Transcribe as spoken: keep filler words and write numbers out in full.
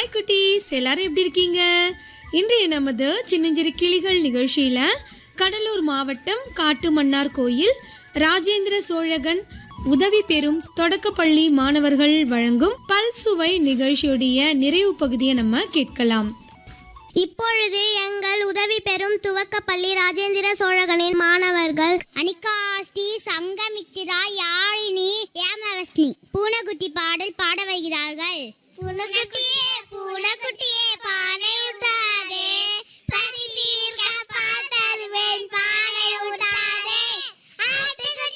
Hi குட்டீஸ், எல்லாரும் எப்படி இருக்கீங்க? இன்றைய நமது சின்னஞ்சிறு கிளிகள் நிகழ்ச்சியில கடலூர் மாவட்டம் காட்டுமன்னார் கோயில் ராஜேந்திர சோழகன் உதவி பெறும் தொடக்கப்பள்ளி மாணவர்கள் வழங்கும் பல்சுவை நிகழ்ச்சியுடைய நிறைவு பகுதியை நம்ம கேட்கலாம். இப்பொழுது எங்கள் உதவி பெறும் துவக்கப்பள்ளி ராஜேந்திர சோழகனின் மாணவர்கள் அனிகா, ஸ்ரீ, சங்கமித்ரா, யாழினி, ஏமவஸ்னி பூனகுட்டி பாடல் பாட வைக்கிறார்கள். பூனகுட்டியே